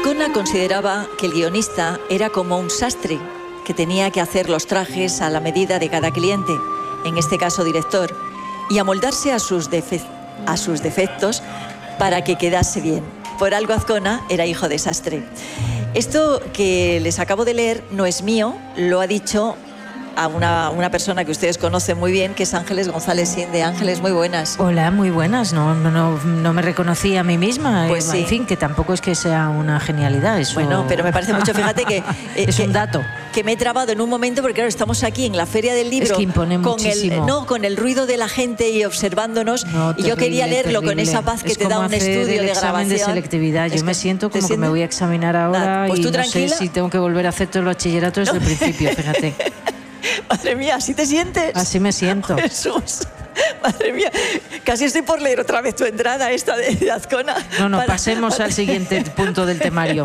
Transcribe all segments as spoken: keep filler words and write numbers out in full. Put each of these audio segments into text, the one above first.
Azcona consideraba que el guionista era como un sastre que tenía que hacer los trajes a la medida de cada cliente, en este caso director, y amoldarse a sus, defe- a sus defectos para que quedase bien. Por algo Azcona era hijo de sastre. Esto que les acabo de leer no es mío, lo ha dicho a una, una persona que ustedes conocen muy bien, que es Ángeles González Sinde. Ángeles, muy buenas. Hola, muy buenas. No, no, no, no me reconocí a mí misma. Pues en sí. fin, que tampoco es que sea una genialidad. Eso... Bueno, pero me parece mucho, fíjate que... Eh, es que, un dato. Que me he trabado en un momento, porque claro, estamos aquí en la Feria del Libro. Es que impone con muchísimo. el, no, con el ruido de la gente y observándonos. No, y terrible, yo quería leerlo terrible. con esa paz que es te da como un hacer estudio el de examen grabación. de selectividad. Yo Es me que, siento como que sientes? me voy a examinar ahora. Nada, pues y tú no tranquila. sé si tengo que volver a hacer todo el bachillerato desde No. el principio, fíjate. Madre mía, ¿así te sientes? Así me siento. Jesús, madre mía, casi estoy por leer otra vez tu entrada esta de, de Azcona. No, no, para, pasemos para... al siguiente punto del temario.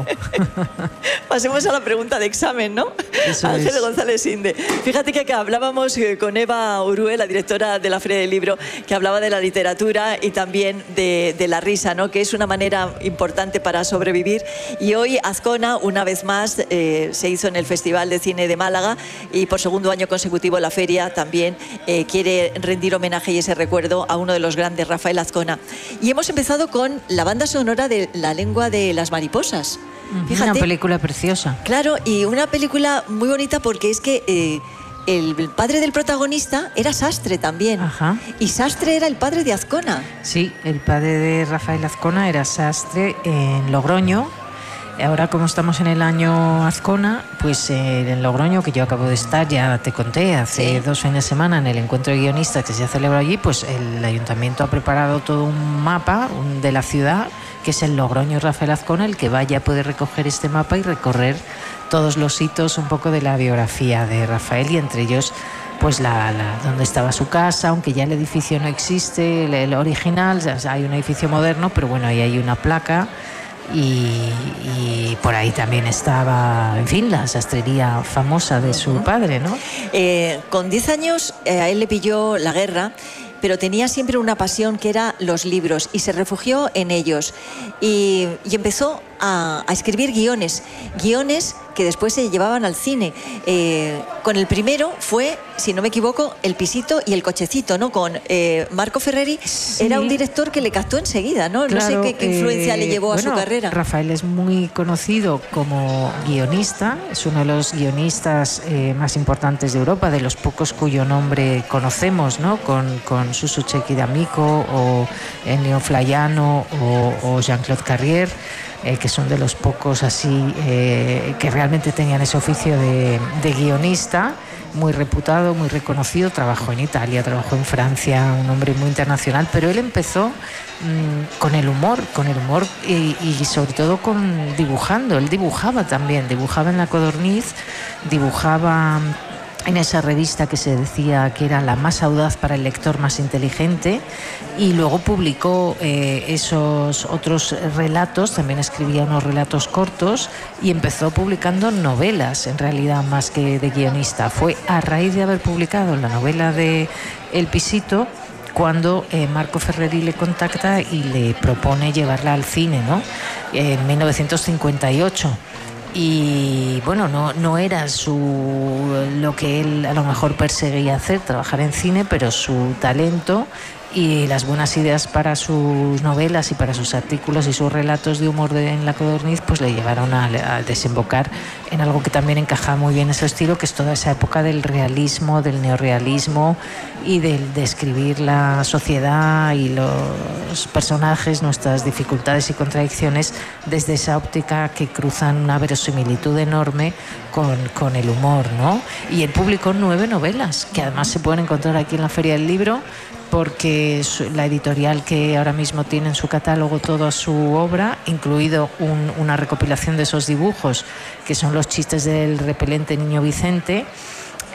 Pasemos a la pregunta de examen, ¿no? Eso Ángel es. González Sinde. Fíjate que acá hablábamos con Eva Urue, la directora de la Feria del Libro, que hablaba de la literatura y también de, de la risa, ¿no? Que es una manera importante para sobrevivir. Y hoy Azcona, una vez más, eh, se hizo en el Festival de Cine de Málaga, y por segundo año consecutivo la feria también eh, quiere rendir homenaje y ese recuerdo a uno de los grandes, Rafael Azcona. Y hemos empezado con la banda sonora de La lengua de las mariposas. Fíjate, una película preciosa. Claro, y una película muy bonita porque es que eh, el padre del protagonista era sastre también. Ajá. Y sastre era el padre de Azcona. Sí, el padre de Rafael Azcona era sastre en Logroño. Ahora, como estamos en el año Azcona, pues eh, en Logroño, que yo acabo de estar, ya te conté, hace Sí. dos fines de semana en el encuentro de guionistas que se celebra allí, pues el ayuntamiento ha preparado todo un mapa un, de la ciudad, que es el Logroño Rafael Azcona, el que vaya puede recoger este mapa y recorrer todos los hitos un poco de la biografía de Rafael, y entre ellos pues la, la donde estaba su casa, aunque ya el edificio no existe, el, el original, o sea, hay un edificio moderno, pero bueno, ahí hay una placa. Y, y por ahí también estaba, en fin, la sastrería famosa de su padre, ¿no? Eh, con diez años eh, a él le pilló la guerra, pero tenía siempre una pasión que era los libros y se refugió en ellos. Y, y empezó a, a escribir guiones, guiones que después se llevaban al cine. Eh, con el primero fue, si no me equivoco, El pisito y el cochecito, ¿no? Con eh, Marco Ferreri, sí. Era un director que le captó enseguida, ¿no? Claro, no sé qué, qué influencia eh, le llevó a bueno, su carrera. Rafael es muy conocido como guionista, es uno de los guionistas eh, más importantes de Europa, de los pocos cuyo nombre conocemos, ¿no? Con, con Suso Chequi D'Amico o Ennio Flaiano o, o Jean-Claude Carrier. Eh, que son de los pocos así eh, que realmente tenían ese oficio de, de guionista, muy reputado, muy reconocido. Trabajó en Italia, trabajó en Francia, un hombre muy internacional, pero él empezó mmm, con el humor, con el humor y, y sobre todo con dibujando. Él dibujaba también, dibujaba en La Codorniz, dibujaba en esa revista que se decía que era la más audaz para el lector más inteligente, y luego publicó eh, esos otros relatos, también escribía unos relatos cortos y empezó publicando novelas, en realidad más que de guionista. Fue a raíz de haber publicado la novela de El pisito cuando eh, Marco Ferreri le contacta y le propone llevarla al cine, ¿no? En mil novecientos cincuenta y ocho. Y bueno, no, no era su, lo que él a lo mejor perseguía hacer, trabajar en cine, pero su talento y las buenas ideas para sus novelas y para sus artículos y sus relatos de humor de, en La Codorniz, pues le llevaron a, a desembocar en algo que también encajaba muy bien ese estilo, que es toda esa época del realismo, del neorrealismo y del describir la sociedad y los personajes, nuestras dificultades y contradicciones desde esa óptica que cruzan una verosimilitud enorme con, con el humor, ¿no? Y él publicó nueve novelas que además se pueden encontrar aquí en la Feria del Libro, porque la editorial que ahora mismo tiene en su catálogo toda su obra, incluido un, una recopilación de esos dibujos, que son los chistes del repelente Niño Vicente,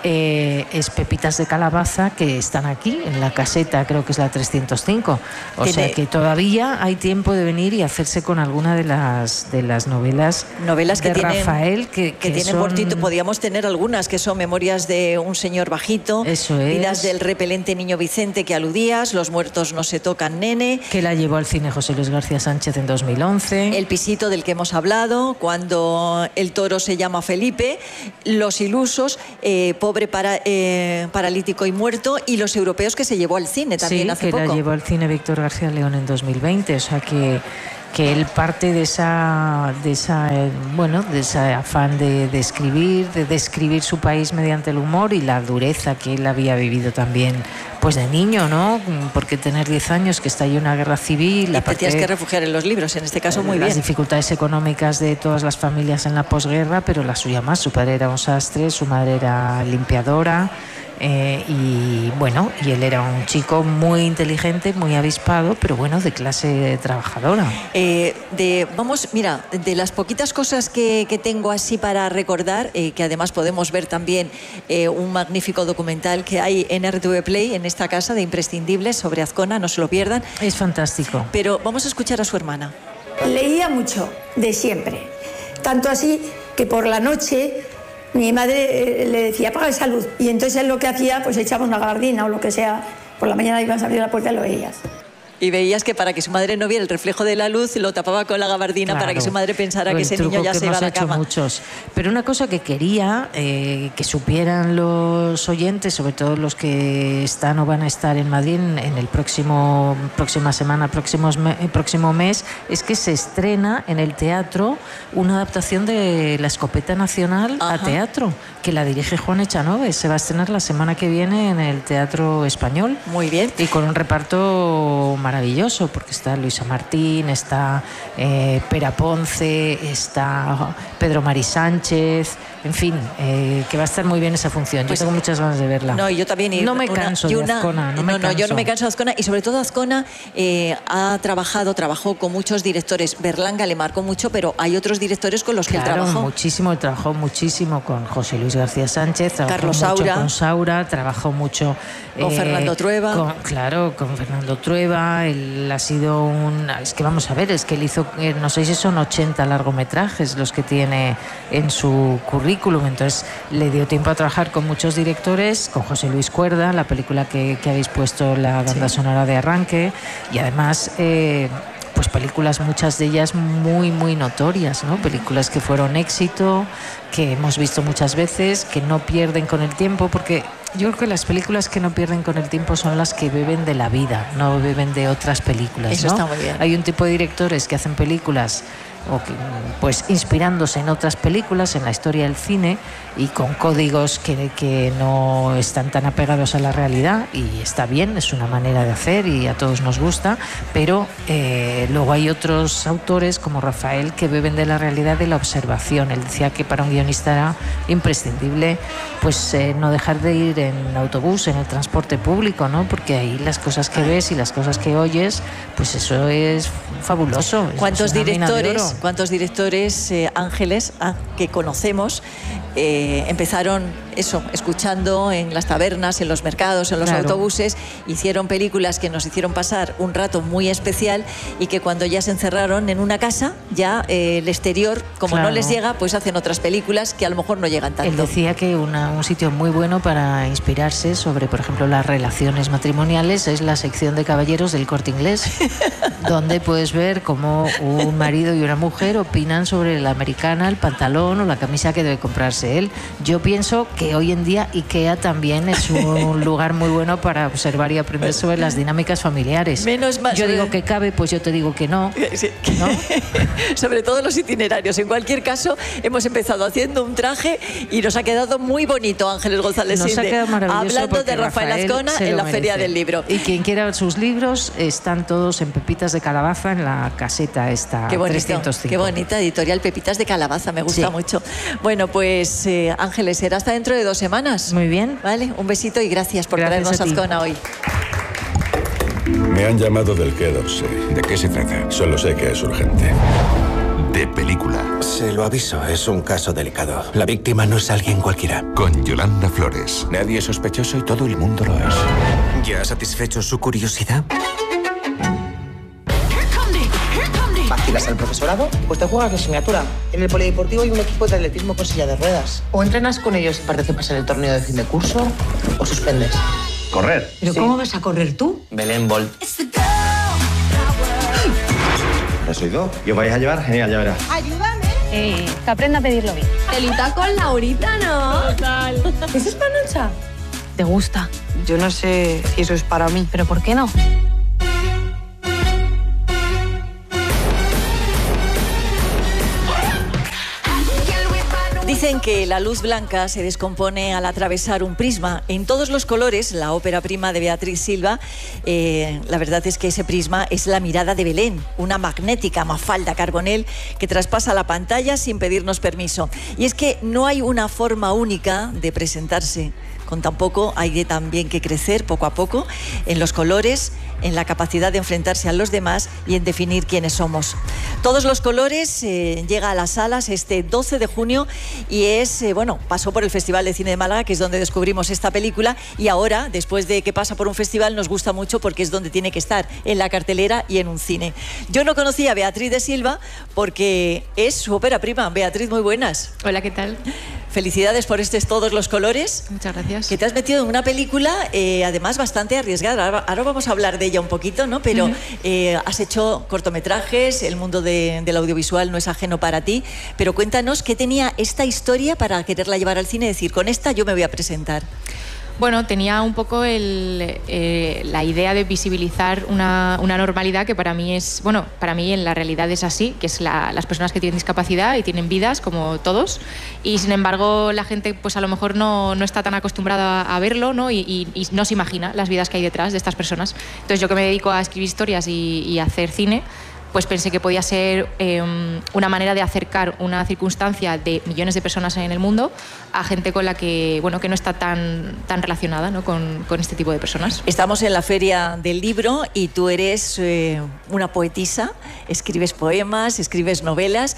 eh, es Pepitas de Calabaza, que están aquí, en la caseta, creo que es la trescientos cinco. O Tiene... sea que todavía hay tiempo de venir y hacerse con alguna de las, de las novelas, novelas que de tienen, Rafael. Que, que, que tienen son... por título, podíamos tener algunas, que son Memorias de un señor bajito, Eso es. Vidas del repelente niño Vicente, que aludías, Los muertos no se tocan, nene. Que la llevó al cine José Luis García Sánchez en dos mil once. El pisito del que hemos hablado, Cuando el toro se llama Felipe, Los ilusos, eh, Pobre para, eh, paralítico y muerto, y Los europeos, que se llevó al cine también sí, hace que poco. la llevó al cine Víctor García León en dos mil veinte, o sea que que él parte de esa, de esa eh, bueno, de ese afán de, de escribir, de describir su país mediante el humor y la dureza que él había vivido también, pues de niño, ¿no? Porque tener diez años, que está ahí una guerra civil... Y te tienes que refugiar en los libros, en este caso muy bien. Las dificultades económicas de todas las familias en la posguerra, pero la suya más. Su padre era un sastre, su madre era limpiadora... Eh, y bueno, y él era un chico muy inteligente, muy avispado, pero bueno, de clase trabajadora. Eh, de, vamos, mira, de las poquitas cosas que, que tengo así para recordar, eh, que además podemos ver también eh, un magnífico documental que hay en R T V Play, en esta casa, de imprescindibles, sobre Azcona, no se lo pierdan. Es fantástico. Pero vamos a escuchar a su hermana. Leía mucho, de siempre, tanto así que por la noche... Mi madre le decía, apaga esa luz. Y entonces él lo que hacía, pues echaba una gabardina o lo que sea. Por la mañana ibas a abrir la puerta y lo veías. Y veías que para que su madre no viera el reflejo de la luz, lo tapaba con la gabardina, claro, para que su madre pensara que ese niño ya se iba a la cama. Muchos. Pero una cosa que quería eh, que supieran los oyentes, sobre todo los que están o van a estar en Madrid en el próximo próxima semana, próximos me, próximo mes, es que se estrena en el teatro una adaptación de La Escopeta Nacional. Ajá. A teatro, que la dirige Juan Echanove. Se va a estrenar la semana que viene en el Teatro Español. Muy bien. Y con un reparto maravilloso, porque está Luisa Martín, está eh, Pera Ponce, está Pedro Mari Sánchez, en fin, eh, que va a estar muy bien esa función. Pues, yo tengo muchas ganas de verla. No, yo también. Y no me canso una, de una, Azcona. No, no, me no canso. yo no me canso de Azcona. Y sobre todo Azcona eh, ha trabajado, trabajó con muchos directores. Berlanga le marcó mucho, pero hay otros directores con los claro, que él trabajó. muchísimo. Él trabajó muchísimo con José Luis García Sánchez, trabajó Carlos mucho Saura. con Saura, trabajó mucho... Con eh, Fernando Trueba. Con, claro, con Fernando Trueba. Él ha sido un... Es que vamos a ver, es que él hizo, no sé si son ochenta largometrajes los que tiene en su currículum. Entonces le dio tiempo a trabajar con muchos directores, con José Luis Cuerda, la película que, que habéis puesto, la banda sí. sonora de arranque, y además... Eh, pues películas, muchas de ellas muy, muy notorias, ¿no? Películas que fueron éxito, que hemos visto muchas veces, que no pierden con el tiempo, porque yo creo que las películas que no pierden con el tiempo son las que beben de la vida, no beben de otras películas, Eso ¿no? está muy bien. Hay un tipo de directores que hacen películas o que, pues inspirándose en otras películas, en la historia del cine, y con códigos que, que no están tan apegados a la realidad, y está bien, es una manera de hacer y a todos nos gusta, pero eh, luego hay otros autores como Rafael que beben de la realidad, de la observación. Él decía que para un guionista era imprescindible pues eh, no dejar de ir en autobús, en el transporte público, ¿no? Porque ahí las cosas que ves y las cosas que oyes, pues eso es fabuloso. ¿Cuántos es una mina de directores, oro? cuántos directores eh, ángeles ah, que conocemos eh, empezaron eso, escuchando en las tabernas, en los mercados, en los Claro. autobuses, hicieron películas que nos hicieron pasar un rato muy especial, y que cuando ya se encerraron en una casa, ya eh, el exterior, como Claro. no les llega, pues hacen otras películas que a lo mejor no llegan tanto. Él decía que una, un sitio muy bueno para inspirarse sobre, por ejemplo, las relaciones matrimoniales es la sección de caballeros del Corte Inglés, donde puedes ver cómo un marido y una mujer opinan sobre la americana, el pantalón o la camisa que debe comprarse él. Yo pienso que hoy en día IKEA también es un lugar muy bueno para observar y aprender sobre las dinámicas familiares. Menos mal, yo sobre... digo que cabe, pues yo te digo que no. Sí. ¿No? Sobre todo los itinerarios. En cualquier caso, hemos empezado haciendo un traje y nos ha quedado muy bonito, Ángeles González Nos Sinde, ha quedado maravilloso, hablando de Rafael, Rafael Azcona se en lo la merece. Feria del Libro. Y quien quiera sus libros están todos en Pepitas de Calabaza, en la caseta esta Qué bonito, trescientos cinco. qué bonita editorial, Pepitas de Calabaza, me gusta Sí. mucho. Bueno, pues eh, Ángeles, será hasta dentro de dos semanas. Muy bien. Vale, un besito y gracias por Gracias traernos a ti. Azcona hoy. Me han llamado del K doce. ¿De qué se trata? Solo sé que es urgente. de película. Se lo aviso, es un caso delicado. La víctima no es alguien cualquiera. Con Yolanda Flores. Nadie es sospechoso y todo el mundo lo es. ¿Ya ha satisfecho su curiosidad? ¿Vacilas al profesorado? Pues te juegas la asignatura. En el polideportivo hay un equipo de atletismo con silla de ruedas. O entrenas con ellos y participas en el torneo de fin de curso, o suspendes. ¿Correr? ¿Pero sí. cómo vas a correr tú? Belén Bolt. ¿Has oído? ¿Y os vais a llevar? Genial, ya verás. ¡Ayúdame! Eh, que aprenda a pedirlo bien. Telita con Laurita, ¿no? Total. ¿Eso es panocha? ¿Te gusta? Yo no sé si eso es para mí. ¿Pero por qué no? Dicen que la luz blanca se descompone al atravesar un prisma. En todos los colores, la ópera prima de Beatriz Silva, eh, la verdad es que ese prisma es la mirada de Belén, una magnética Mafalda Carbonell que traspasa la pantalla sin pedirnos permiso. Y es que no hay una forma única de presentarse. Con tan poco hay también que crecer poco a poco en los colores, en la capacidad de enfrentarse a los demás y en definir quiénes somos. Todos los colores eh, llega a las salas este doce de junio y es, eh, bueno, pasó por el Festival de Cine de Málaga, que es donde descubrimos esta película, y ahora, después de que pasa por un festival, nos gusta mucho porque es donde tiene que estar, en la cartelera y en un cine. Yo no conocía a Beatriz de Silva porque es su ópera prima. Beatriz, muy buenas. Hola, ¿qué tal? Felicidades por estos Todos los colores. Muchas gracias. Que te has metido en una película, eh, además, bastante arriesgada. Ahora, ahora vamos a hablar de ella un poquito, ¿no? Pero uh-huh. eh, has hecho cortometrajes, el mundo de, del audiovisual no es ajeno para ti. Pero cuéntanos, ¿qué tenía esta historia para quererla llevar al cine? Es decir, con esta yo me voy a presentar. Bueno, tenía un poco el, eh, la idea de visibilizar una, una normalidad que para mí es, bueno, para mí en la realidad es así, que es la, las personas que tienen discapacidad y tienen vidas como todos, y sin embargo la gente pues a lo mejor no, no está tan acostumbrada a verlo, ¿no? Y, y, y no se imagina las vidas que hay detrás de estas personas. Entonces yo, que me dedico a escribir historias y, y a hacer cine, pues pensé que podía ser eh, una manera de acercar una circunstancia de millones de personas en el mundo a gente con la que, bueno, que no está tan, tan relacionada, ¿no? con, con este tipo de personas. Estamos en la Feria del Libro y tú eres eh, una poetisa, escribes poemas, escribes novelas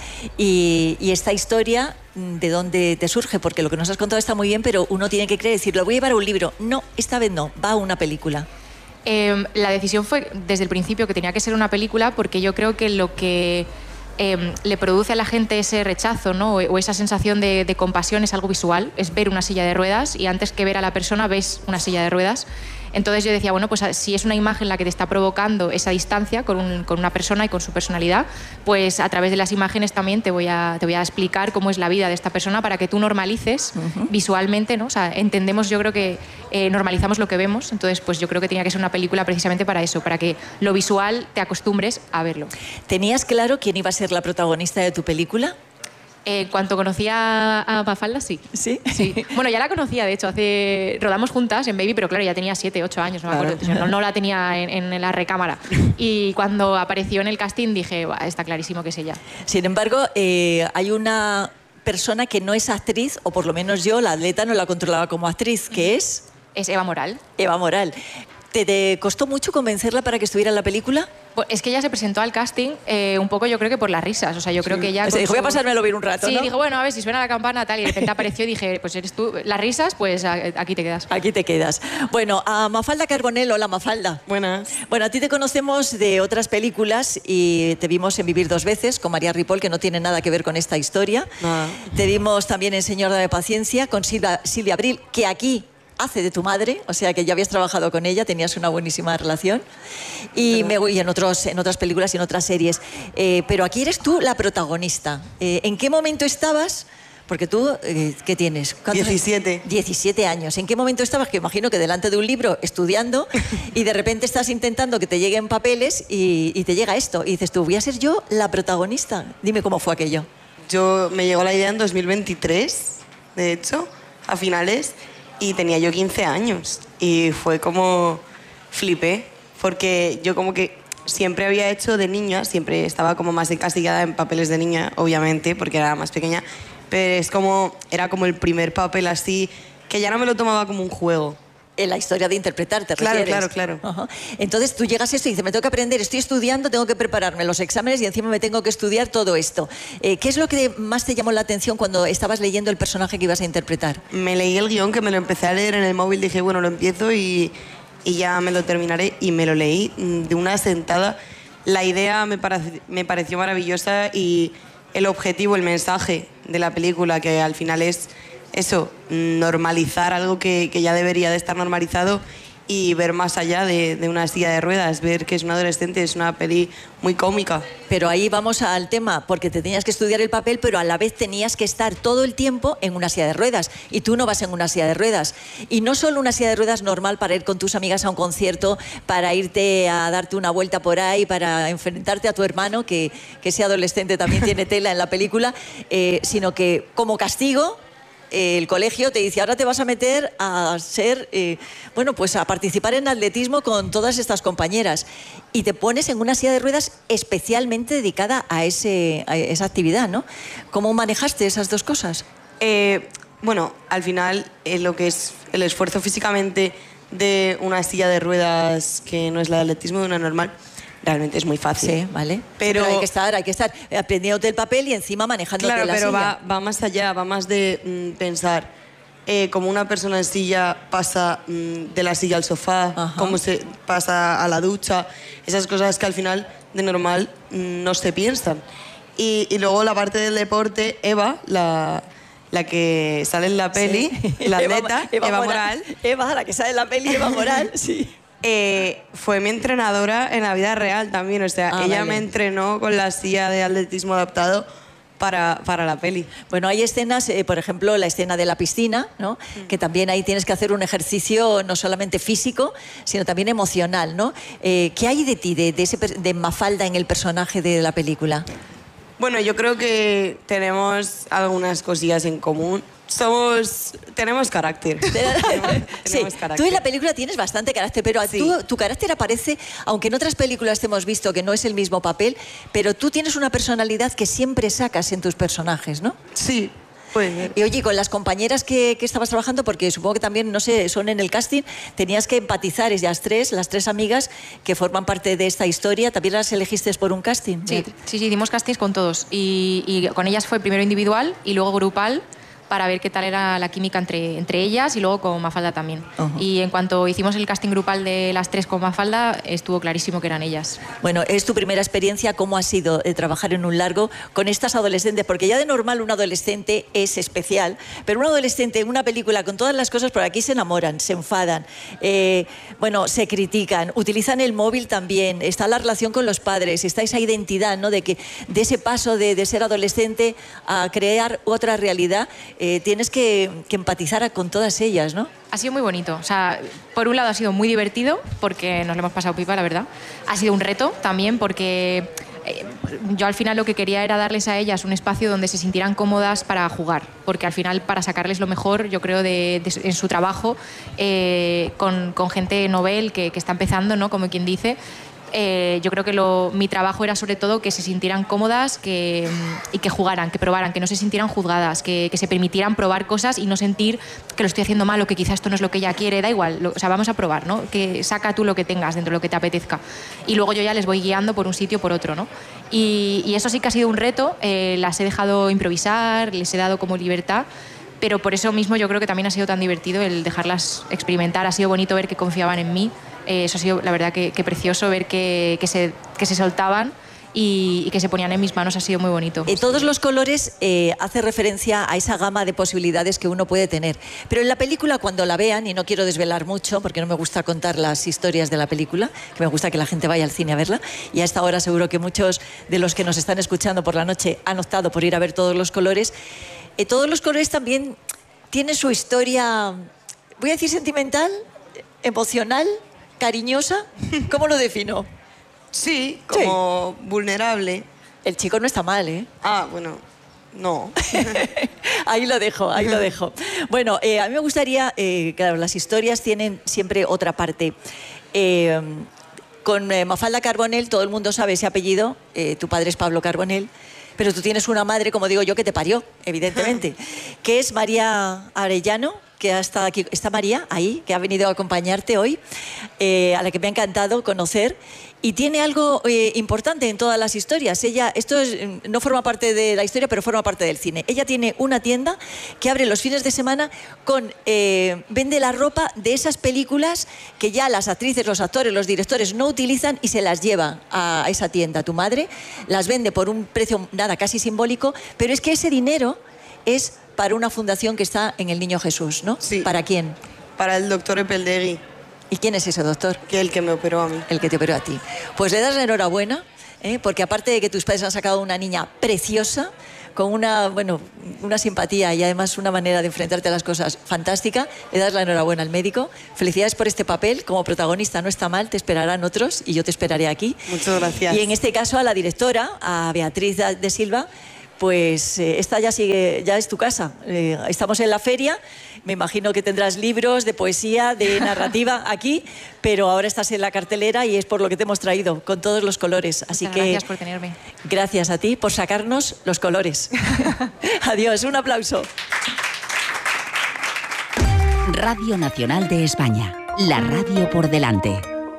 y, y esta historia, ¿de dónde te surge? Porque lo que nos has contado está muy bien, pero uno tiene que creer, decir, lo voy a llevar a un libro. No, esta vez no, va a una película. Eh, la decisión fue desde el principio que tenía que ser una película, porque yo creo que lo que eh, le produce a la gente ese rechazo, ¿no? o, o esa sensación de, de compasión es algo visual, es ver una silla de ruedas, y antes que ver a la persona ves una silla de ruedas. Entonces yo decía, bueno, pues si es una imagen la que te está provocando esa distancia con, un, con una persona y con su personalidad, pues a través de las imágenes también te voy a, te voy a explicar cómo es la vida de esta persona para que tú normalices uh-huh. visualmente, ¿no? O sea, entendemos, yo creo que eh, normalizamos lo que vemos, entonces pues yo creo que tenía que ser una película precisamente para eso, para que lo visual te acostumbres a verlo. ¿Tenías claro quién iba a ser la protagonista de tu película? En eh, cuanto conocía a Mafalda, sí. ¿Sí? Sí. Bueno, ya la conocía, de hecho, hace rodamos juntas en Baby, pero claro, ya tenía siete, ocho años, no me acuerdo. Claro. No, no la tenía en, en la recámara. Y cuando apareció en el casting dije, está clarísimo que es ella. Sin embargo, eh, hay una persona que no es actriz, o por lo menos yo, la atleta, no la controlaba como actriz, que es... Es Eva Moral. Eva Moral. ¿Te, te costó mucho convencerla para que estuviera en la película? Pues es que ella se presentó al casting eh, un poco, yo creo que por las risas. O sea, yo creo sí. que ella... Se dijo, su... voy a pasármelo bien un rato, Sí, ¿no? dijo, bueno, a ver si suena la campana, tal. Y de repente apareció y dije, pues eres tú. Las risas, pues aquí te quedas. Aquí te quedas. Bueno, a Mafalda Carbonell. Hola, Mafalda. Buenas. Bueno, a ti te conocemos de otras películas y te vimos en Vivir dos veces con María Ripoll, que no tiene nada que ver con esta historia. Nada. Te vimos también en Señora de Paciencia con Silvia, Silvia Abril, que aquí... hace de tu madre, o sea que ya habías trabajado con ella, tenías una buenísima relación. Y, me, y en, otros, en otras películas y en otras series. Eh, pero aquí eres tú la protagonista. Eh, ¿En qué momento estabas? Porque tú, eh, ¿qué tienes? diecisiete. diecisiete años. ¿En qué momento estabas? Que imagino que delante de un libro, estudiando, y de repente estás intentando que te lleguen papeles y, y te llega esto. Y dices tú, voy a ser yo la protagonista. Dime cómo fue aquello. Yo me llegó la idea en dos mil veintitrés, de hecho, a finales... Y tenía yo quince años y fue como flipé, porque yo como que siempre había hecho de niña, siempre estaba como más encasillada en papeles de niña, obviamente, porque era más pequeña, pero es como, era como el primer papel así, que ya no me lo tomaba como un juego, en la historia de interpretar, ¿te Claro, refieres? claro, claro. Ajá. Entonces tú llegas a esto y dices, me tengo que aprender, estoy estudiando, tengo que prepararme los exámenes y encima me tengo que estudiar todo esto. Eh, ¿Qué es lo que más te llamó la atención cuando estabas leyendo el personaje que ibas a interpretar? Me leí el guión, que me lo empecé a leer en el móvil, dije, bueno, lo empiezo y, y ya me lo terminaré. Y me lo leí de una sentada. La idea me, parece, me pareció maravillosa y el objetivo, el mensaje de la película, que al final es eso, normalizar algo que, que ya debería de estar normalizado y ver más allá de, de una silla de ruedas, ver que es un adolescente, es una peli muy cómica. Pero ahí vamos al tema, porque te tenías que estudiar el papel, pero a la vez tenías que estar todo el tiempo en una silla de ruedas. Y tú no vas en una silla de ruedas. Y no solo una silla de ruedas normal para ir con tus amigas a un concierto, para irte a darte una vuelta por ahí, para enfrentarte a tu hermano, que, que ese adolescente también tiene tela en la película, eh, sino que como castigo, el colegio te dice, ahora te vas a meter a ser, eh, bueno, pues a participar en atletismo con todas estas compañeras. Y te pones en una silla de ruedas especialmente dedicada a, ese, a esa actividad, ¿no? ¿Cómo manejaste esas dos cosas? Eh, bueno, al final, eh, lo que es el esfuerzo físicamente de una silla de ruedas que no es la de atletismo, de una normal, realmente es muy fácil. Sí, vale. Pero, sí, pero hay que estar, hay que estar aprendiéndote el papel y encima manejándote claro, la pero silla. va, va más allá, va más de mm, pensar eh, cómo una persona en silla pasa mm, de la silla al sofá, Ajá. cómo se pasa a la ducha, esas cosas que al final de normal mm, no se piensan. Y, y luego la parte del deporte, Eva, la, la que sale en la peli, Sí. la Eva- atleta, Eva Eva, Moral. Moral, Eva, la que sale en la peli, Eva Moral, sí. Eh, fue mi entrenadora en la vida real también. O sea, Ah, ella vale. me entrenó con la silla de atletismo adaptado para, para la peli. Bueno, hay escenas, eh, por ejemplo, la escena de la piscina, ¿no? Mm. Que también ahí tienes que hacer un ejercicio no solamente físico, sino también emocional, ¿no? Eh, ¿Qué hay de ti, de, de, ese, de Mafalda en el personaje de la película? Bueno, yo creo que tenemos algunas cosillas en común. Somos... Tenemos carácter. tenemos, Sí, tenemos carácter. tú en la película tienes bastante carácter, pero a Sí. tú, tu carácter aparece, aunque en otras películas te hemos visto que no es el mismo papel, pero tú tienes una personalidad que siempre sacas en tus personajes, ¿no? Sí, puede ser. Y oye, con las compañeras que, que estabas trabajando, porque supongo que también, no sé, son en el casting, tenías que empatizar, ellas tres, las tres amigas que forman parte de esta historia, ¿también las elegiste por un casting? Sí, sí, sí, dimos castings con todos. Y, y con ellas fue primero individual y luego grupal, para ver qué tal era la química entre, entre ellas y luego con Mafalda también. Uh-huh. Y en cuanto hicimos el casting grupal de las tres con Mafalda, estuvo clarísimo que eran ellas. Bueno, es tu primera experiencia, ¿cómo ha sido eh, trabajar en un largo con estas adolescentes? Porque ya de normal un adolescente es especial, pero un adolescente en una película con todas las cosas, por aquí se enamoran, se enfadan, eh, bueno, se critican, utilizan el móvil también, está la relación con los padres, está esa identidad, ¿no? De, que, de ese paso de, de ser adolescente a crear otra realidad, eh, tienes que, que empatizar con todas ellas, ¿no? Ha sido muy bonito. O sea, por un lado ha sido muy divertido, porque nos lo hemos pasado pipa, la verdad. Ha sido un reto también, porque eh, yo al final lo que quería era darles a ellas un espacio donde se sintieran cómodas para jugar, porque al final para sacarles lo mejor, yo creo, de, de, en su trabajo, eh, con, con gente novel que, que está empezando, ¿no? Como quien dice. Eh, yo creo que lo, mi trabajo era sobre todo que se sintieran cómodas que, y que jugaran, que probaran, que no se sintieran juzgadas, que, que se permitieran probar cosas y no sentir que lo estoy haciendo mal o que quizás esto no es lo que ella quiere, da igual, lo, o sea, vamos a probar, ¿no? Que saca tú lo que tengas dentro de lo que te apetezca. Y luego yo ya les voy guiando por un sitio o por otro, ¿no? Y, y eso sí que ha sido un reto, eh, las he dejado improvisar, les he dado como libertad, pero por eso mismo yo creo que también ha sido tan divertido el dejarlas experimentar, ha sido bonito ver que confiaban en mí. Eh, eso ha sido, la verdad, que, que precioso ver que, que, se, que se soltaban y, y que se ponían en mis manos. Ha sido muy bonito. Y todos los colores eh, hace referencia a esa gama de posibilidades que uno puede tener. Pero en la película, cuando la vean, y no quiero desvelar mucho, porque no me gusta contar las historias de la película, que me gusta que la gente vaya al cine a verla, y a esta hora seguro que muchos de los que nos están escuchando por la noche han optado por ir a ver todos los colores. Eh, todos los colores también tienen su historia, voy a decir sentimental, emocional, cariñosa. ¿Cómo lo defino? Sí, como sí. vulnerable. El chico no está mal, ¿eh? Ah, bueno, no. Ahí lo dejo, ahí lo dejo. Bueno, eh, a mí me gustaría, eh, claro, las historias tienen siempre otra parte. Eh, con eh, Mafalda Carbonell, todo el mundo sabe ese apellido, eh, tu padre es Pablo Carbonell, pero tú tienes una madre, como digo yo, que te parió, evidentemente, que es María Arellano, que ha estado aquí. Está María, ahí, que ha venido a acompañarte hoy, eh, a la que me ha encantado conocer. Y tiene algo eh, importante en todas las historias. Ella, esto es, no forma parte de la historia, pero forma parte del cine. Ella tiene una tienda que abre los fines de semana con... Eh, vende la ropa de esas películas que ya las actrices, los actores, los directores no utilizan y se las lleva a esa tienda. Tu madre las vende por un precio, nada, casi simbólico, pero es que ese dinero es para una fundación que está en el Niño Jesús, ¿no? Sí. ¿Para quién? Para el doctor Epeldegui. ¿Y quién es ese doctor? Que el que me operó a mí. El que te operó a ti. Pues le das la enhorabuena, ¿eh? Porque aparte de que tus padres han sacado una niña preciosa, con una, bueno, una simpatía y además una manera de enfrentarte a las cosas fantástica, le das la enhorabuena al médico. Felicidades por este papel, como protagonista no está mal, te esperarán otros y yo te esperaré aquí. Muchas gracias. Y en este caso a la directora, a Beatriz de Silva, pues eh, esta ya sigue, ya es tu casa. Eh, estamos en la feria, me imagino que tendrás libros de poesía, de narrativa aquí, pero ahora estás en la cartelera y es por lo que te hemos traído, con todos los colores. Así Muchas que gracias por tenerme. Gracias a ti por sacarnos los colores. Adiós, un aplauso. Radio Nacional de España, la radio por delante.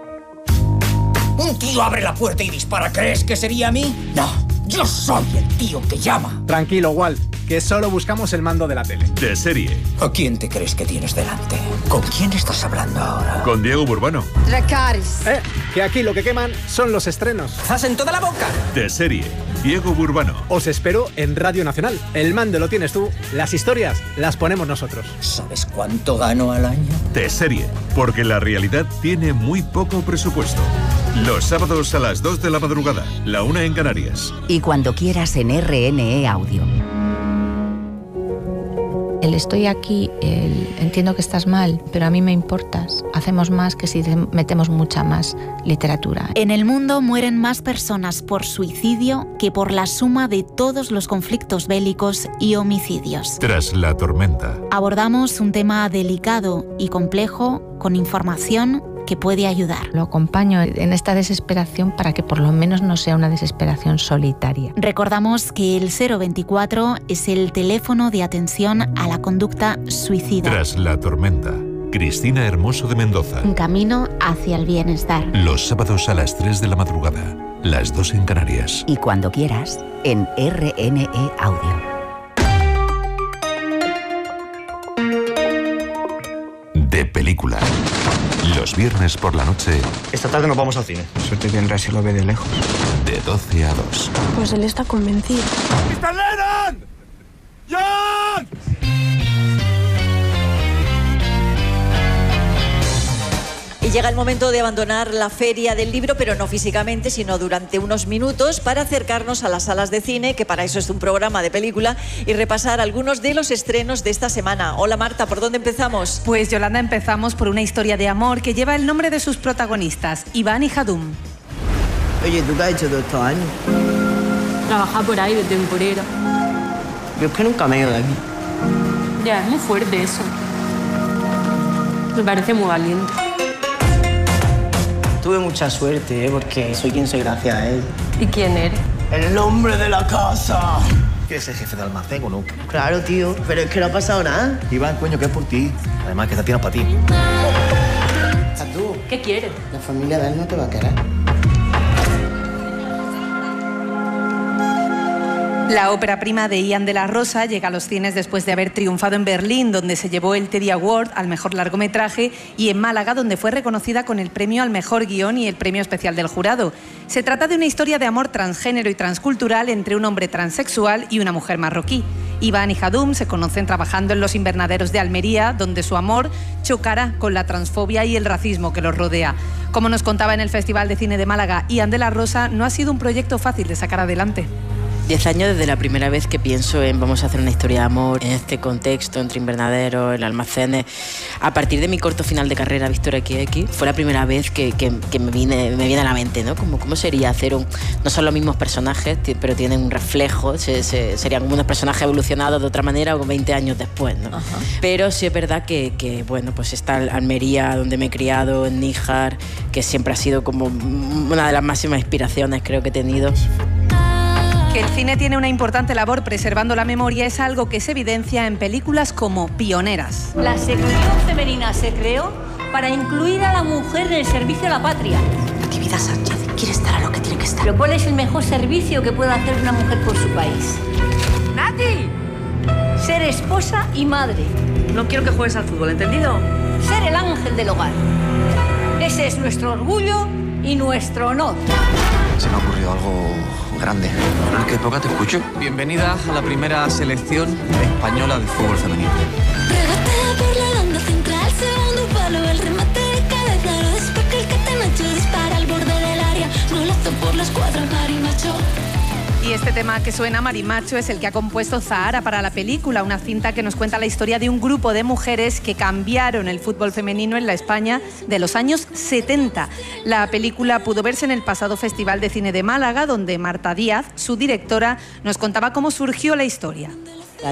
Un tío abre la puerta y dispara. ¿Crees que sería a mí? No, yo soy el tío que llama. Tranquilo, Walt, que solo buscamos el mando de la tele. De serie. ¿A quién te crees que tienes delante? ¿Con quién estás hablando ahora? Con Diego Burbano. Dracarys. Eh, que aquí lo que queman son los estrenos. ¡Zas en toda la boca! De serie. Diego Burbano. Os espero en Radio Nacional. El mando lo tienes tú, las historias las ponemos nosotros. ¿Sabes cuánto gano al año? De serie. Porque la realidad tiene muy poco presupuesto. Los sábados a las dos de la madrugada, la una en Canarias. Y cuando quieras en R N E Audio. El estoy aquí, el entiendo que estás mal, pero a mí me importas. Hacemos más que si metemos mucha más literatura. En el mundo mueren más personas por suicidio que por la suma de todos los conflictos bélicos y homicidios. Tras la tormenta. Abordamos un tema delicado y complejo con información que puede ayudar. Lo acompaño en esta desesperación para que por lo menos no sea una desesperación solitaria. Recordamos que el cero veinticuatro es el teléfono de atención a la conducta suicida. Tras la tormenta. Cristina Hermoso de Mendoza. Un camino hacia el bienestar. Los sábados a las tres de la madrugada, las dos en Canarias. Y cuando quieras, en R N E Audio. De película. Los viernes por la noche. Esta tarde nos vamos al cine. Suerte tendrá si lo ve de lejos. De doce a dos. Pues él está convencido. ¡mister Lennon! ¡John! Y llega el momento de abandonar la feria del libro, pero no físicamente, sino durante unos minutos, para acercarnos a las salas de cine, que para eso es un programa de película, y repasar algunos de los estrenos de esta semana. Hola Marta, ¿por dónde empezamos? Pues Yolanda, empezamos por una historia de amor que lleva el nombre de sus protagonistas, Iván y Jadum. Oye, ¿tú qué has hecho todos estos años? Trabajar por ahí de temporera. Yo es que nunca me he ido de aquí. Ya, es muy fuerte eso. Me parece muy valiente. Tuve mucha suerte, ¿eh? Porque soy quien soy gracias a él. ¿Y quién eres? ¡El hombre de la casa! ¿Quieres ser jefe de almacén o no? Claro, tío, pero es que no ha pasado nada. Iván, coño, que es por ti. Además, que te tienes para ti. ¿A tú? ¿Qué quieres? La familia de él no te va a querer. La ópera prima de Ian de la Rosa llega a los cines después de haber triunfado en Berlín, donde se llevó el Teddy Award al mejor largometraje, y en Málaga, donde fue reconocida con el premio al mejor guión y el premio especial del jurado. Se trata de una historia de amor transgénero y transcultural entre un hombre transexual y una mujer marroquí. Iván y Jadum se conocen trabajando en los invernaderos de Almería, donde su amor chocará con la transfobia y el racismo que los rodea. Como nos contaba en el Festival de Cine de Málaga, Ian de la Rosa, no ha sido un proyecto fácil de sacar adelante. Diez años desde la primera vez que pienso en vamos a hacer una historia de amor en este contexto, entre invernaderos, en almacenes. A partir de mi corto final de carrera, Víctor equis equis, fue la primera vez que, que, que me, vine, me viene a la mente, ¿no? Como, ¿Cómo sería hacer un... No son los mismos personajes, pero tienen un reflejo, se, se, serían como unos personajes evolucionados de otra manera o veinte años después, ¿no? Ajá. Pero sí es verdad que, que, bueno, pues está Almería, donde me he criado, en Níjar, que siempre ha sido como una de las máximas inspiraciones creo que he tenido. Que el cine tiene una importante labor preservando la memoria es algo que se evidencia en películas como Pioneras. La sección femenina se creó para incluir a la mujer en el servicio a la patria. Natividad Sánchez quiere estar a lo que tiene que estar. Pero ¿cuál es el mejor servicio que puede hacer una mujer por su país? ¡Nati! Ser esposa y madre. No quiero que juegues al fútbol, ¿entendido? Ser el ángel del hogar. Ese es nuestro orgullo y nuestro honor. Se me ha ocurrido algo grande. ¿En qué época te escucho? Bienvenida a la primera selección española de fútbol femenino. Regatea por la banda central, segundo palo, el remate de cabeza, después que el catenacho dispara al borde del área, golazo por la escuadra, Marimacho. Y este tema que suena, Marimacho, es el que ha compuesto Zahara para la película, una cinta que nos cuenta la historia de un grupo de mujeres que cambiaron el fútbol femenino en la España de los años setenta. La película pudo verse en el pasado Festival de Cine de Málaga, donde Marta Díaz, su directora, nos contaba cómo surgió la historia.